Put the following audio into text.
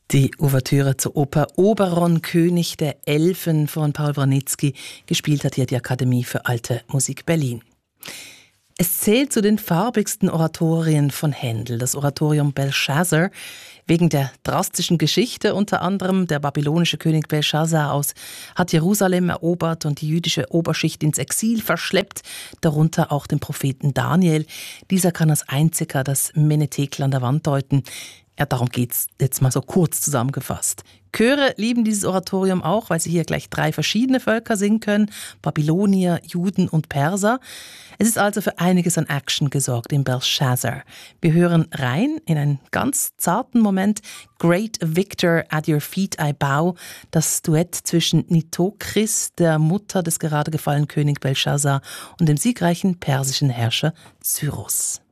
Die Ouvertüre zur Oper Oberon, König der Elfen von Paul Wranitzky. Gespielt hat hier die Akademie für Alte Musik Berlin. Es zählt zu den farbigsten Oratorien von Händel, das Oratorium Belshazzar, wegen der drastischen Geschichte unter anderem. Der babylonische König Belshazzar hat Jerusalem erobert und die jüdische Oberschicht ins Exil verschleppt, darunter auch den Propheten Daniel. Dieser kann als einziger das Menetekel an der Wand deuten. Ja, darum geht's jetzt mal so kurz zusammengefasst. Chöre lieben dieses Oratorium auch, weil sie hier gleich 3 verschiedene Völker singen können: Babylonier, Juden und Perser. Es ist also für einiges an Action gesorgt in Belshazzar. Wir hören rein in einen ganz zarten Moment. Great Victor, at your feet I bow. Das Duett zwischen Nitokris, der Mutter des gerade gefallenen König Belshazzar, und dem siegreichen persischen Herrscher Cyrus.